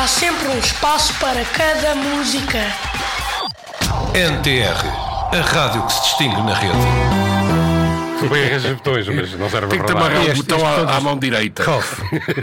há sempre um espaço para cada música. NTR, a rádio que se distingue na rede. Bem arranjas botões, mas não serve Tem que para nada. amarrar o botão à mão direita. Cof.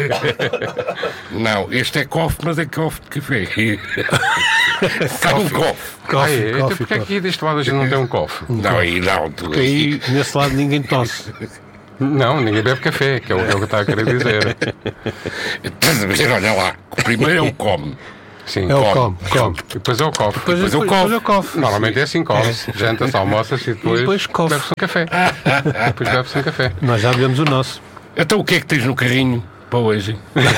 Não, este é cof, mas é cof de café. Está um cof. Então porquê aqui deste lado a gente não tem um cofre? Não, aí não. Porque aí, nesse lado, ninguém tosse. Não, ninguém bebe café, que é o que eu estava a querer dizer. Estás a ver, olha lá. O primeiro é o come. Sim, É o come. E depois é o cofre. Depois o cof. é o cof. Normalmente é assim, come-se, janta-se, almoça-se e Depois cof. bebe-se um café. Depois bebe-se um café. Nós já bebemos o nosso. Então o que é que tens no carrinho para hoje?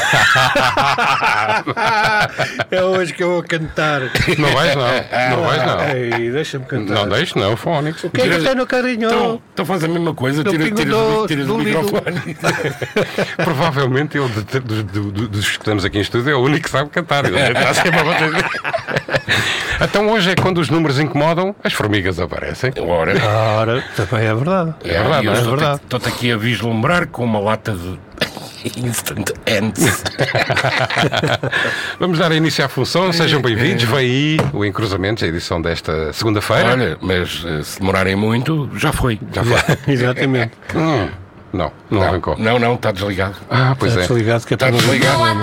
É hoje que eu vou cantar. Não vais não, não vais não. Ei, deixa-me cantar. Não deixe não, Fónix. O que é que tem no carrinho? Então faz a mesma coisa, tiras o microfone. Provavelmente ele, dos que estamos aqui em estúdio, é o único que sabe cantar. Então hoje é quando os números incomodam, as formigas aparecem. Ora, Ora, também é verdade. É verdade, eu não é verdade. Estou-te aqui a vislumbrar com uma lata de Instant Ants. Vamos dar início à função, sejam bem-vindos. Vem aí o Encruzamentos, a edição desta segunda-feira. Olha, mas se demorarem muito, já foi. Exatamente. Não arrancou. Não, está desligado. Ah, pois Está é. desligado que é Está para não desligado.